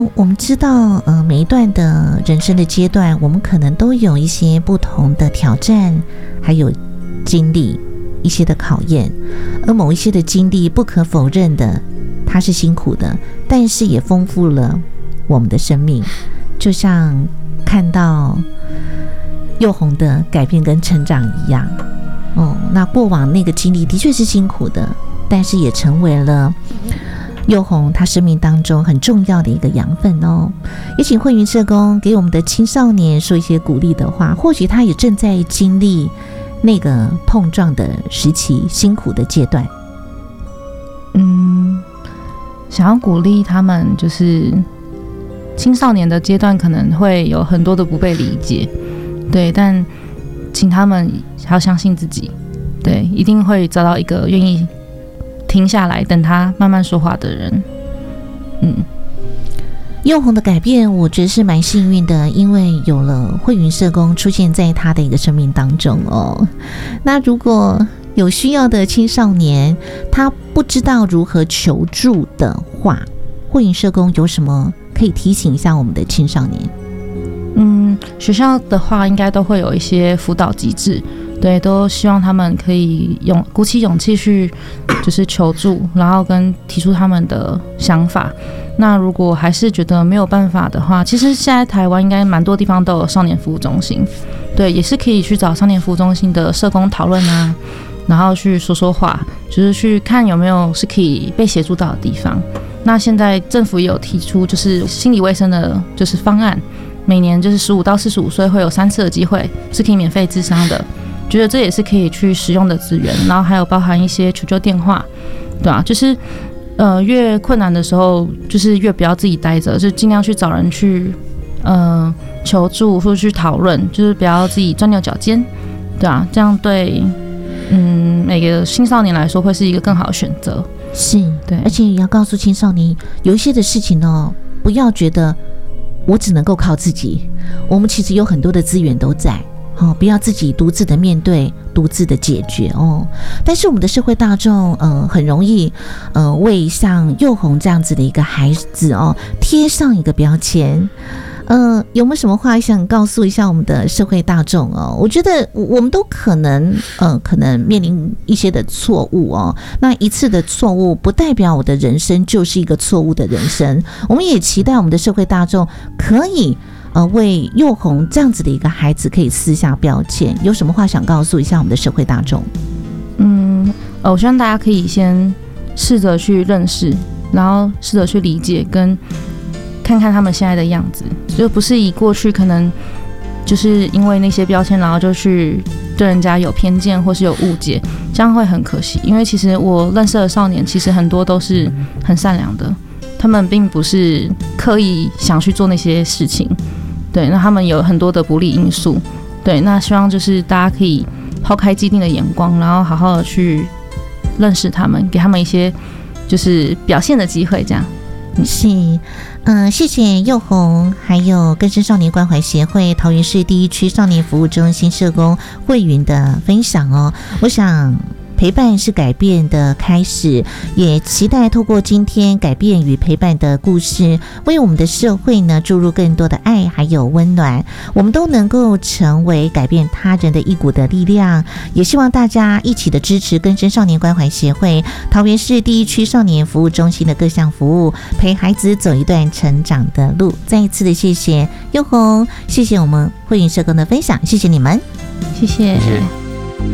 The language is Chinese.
我们知道，每一段的人生的阶段，我们可能都有一些不同的挑战，还有经历一些的考验。而某一些的经历，不可否认的，它是辛苦的，但是也丰富了我们的生命。就像看到宥宏的改变跟成长一样。那过往那个经历的确是辛苦的，但是也成为了宥宏他生命当中很重要的一个养分哦。也请慧云社工给我们的青少年说一些鼓励的话，或许他也正在经历那个碰撞的时期，辛苦的阶段。 想要鼓励他们，就是青少年的阶段可能会有很多的不被理解，对，但请他们还要相信自己，对，一定会找到一个愿意停下来等他慢慢说话的人。 宥宏的改变我觉得是蛮幸运的，因为有了慧云社工出现在他的一个生命当中哦。那如果有需要的青少年他不知道如何求助的话，慧云社工有什么可以提醒一下我们的青少年？ 学校的话应该都会有一些辅导机制，对，都希望他们可以鼓起勇气去就是求助，然后跟提出他们的想法。那如果还是觉得没有办法的话，其实现在台湾应该蛮多地方都有少年服务中心，对，也是可以去找少年服务中心的社工讨论啊，然后去说说话，就是去看有没有是可以被协助到的地方。那现在政府也有提出就是心理卫生的就是方案，每年就是15到45岁会有3次的机会是可以免费咨商的，觉得这也是可以去使用的资源。然后还有包含一些求救电话，对啊，就是越困难的时候就是越不要自己待着，就尽量去找人去求助或者去讨论，就是不要自己钻牛角尖，对啊，这样对每个青少年来说会是一个更好的选择。 是， 对， 而且也要告诉青少年有一些的事情哦，不要觉得我只能够靠自己，我们其实有很多的资源都在不要自己独自的面对，独自的解决哦。但是我们的社会大众很容易为像宥宏这样子的一个孩子贴上一个标签。有没有什么话想告诉一下我们的社会大众哦？我觉得我们都可能面临一些的错误哦。那一次的错误不代表我的人生就是一个错误的人生。我们也期待我们的社会大众可以为宥宏这样子的一个孩子可以撕下标签。有什么话想告诉一下我们的社会大众？ 我希望大家可以先试着去认识，然后试着去理解跟看看他们现在的样子，就不是以过去可能就是因为那些标签然后就去对人家有偏见或是有误解，这样会很可惜。因为其实我认识的少年其实很多都是很善良的，他们并不是刻意想去做那些事情，对，那他们有很多的不利因素，对，那希望就是大家可以抛开既定的眼光，然后好好的去认识他们，给他们一些就是表现的机会，这样。 是，谢谢宥宏，还有更生少年关怀协会桃园市第1区少年服务中心社工慧云的分享哦。我想陪伴是改变的开始，也期待透过今天改变与陪伴的故事，为我们的社会呢注入更多的爱还有温暖，我们都能够成为改变他人的一股的力量。也希望大家一起的支持更生少年关怀协会桃园市第1区少年服务中心的各项服务，陪孩子走一段成长的路。再一次的谢谢宥宏，谢谢我们慧云社工的分享，谢谢你们， 谢谢。 谢谢。